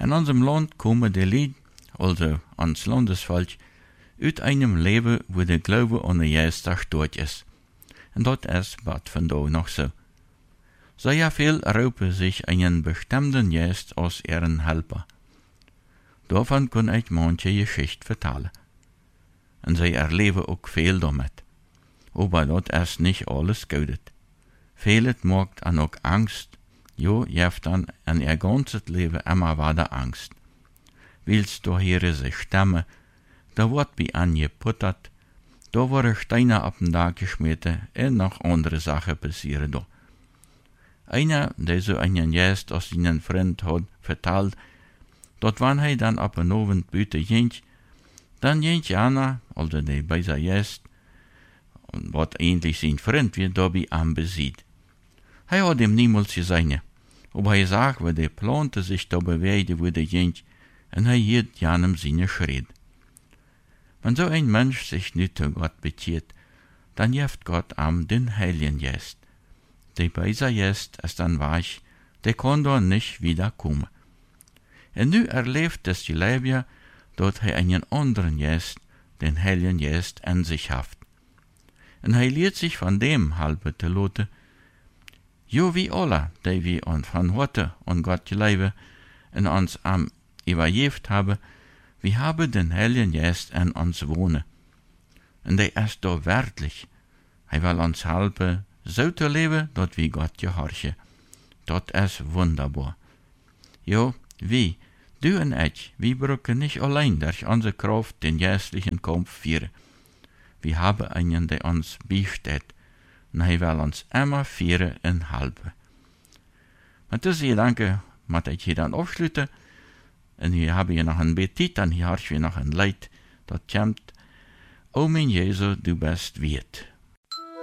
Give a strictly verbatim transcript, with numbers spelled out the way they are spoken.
In unserem Land kommen die Lied, also ans Landesvolk, uit einem Leben, wo der Glaube an den Jesus zerstört ist. Und das ist bad vandaag noch so. Sehr viel raupen sich einen bestimmten Jesus als ihren Helfer. Davon kann ich manche Geschichte vertellen. Und sie erleben auch viel damit. Aber das ist nicht alles Gutes. Vieles macht an auch Angst. Jo, je hebt dan in ihr ganzes Leben immer weiter Angst. Willst du hier sich stemmen, da wird bei angeputtert, da wurde Steine auf den Dach geschmissen und noch andere Sachen passieren da. Einer, der so einen Gast aus seinen Freund hat vertelt, dort wann er dann ab en Abend büte ging, dann ging einer, also der bei sein Gast, und wat eigentlich sein Freund wird dabei anbesieht. Hij had ihm niemals gesehen, aber hij zag, wie der Plante sich da bewegte, wo der ging, und hij hielt janem seine Schritt. Wenn so ein Mensch sich nicht zu Gott bezieht, dann jeft Gott am den Heiligen Geist. Der bei sein Geist ist dann weich, der kann da nicht wiederkommen. Und nu erlebt es die Leibja, dort er einen anderen Geist, den Heiligen Geist, an sich haft. Und er lehrt sich von dem halbe te loten, jo wie alle, die wir uns von heute an Gott glauben und uns am übergeben haben, wir haben den Heiligen Geist an uns wohnen. Und der ist da wirklich. Er will uns helfen, so zu leben, dass wir Gott gehorchen. Das ist wunderbar. Jo, wie, du und ich, wir brauchen nicht allein durch unsere Kraft den geistlichen Kampf führen. Wir haben einen, der uns beisteht. Und er will uns immer führen und helfen. Mit diesem Gedanke möchte ich hier dann aufschließen. Und hier habe ich noch ein Betit, und hier habe ich noch ein Leid, das kommt. O mein Jesu, du bist wert.